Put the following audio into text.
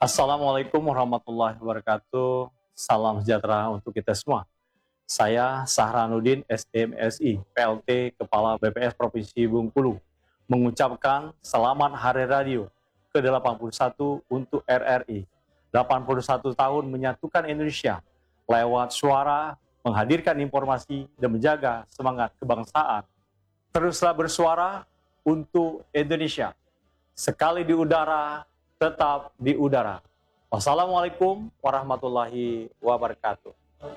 Assalamualaikum warahmatullahi wabarakatuh. Salam sejahtera untuk kita semua. Saya Sahranuddin SMSI, PLT Kepala BPS Provinsi Bengkulu, mengucapkan selamat Hari Radio ke-81 untuk RRI. 81 tahun menyatukan Indonesia lewat suara, menghadirkan informasi, dan menjaga semangat kebangsaan. Teruslah bersuara untuk Indonesia. Sekali di udara, tetap di udara. Wassalamualaikum warahmatullahi wabarakatuh.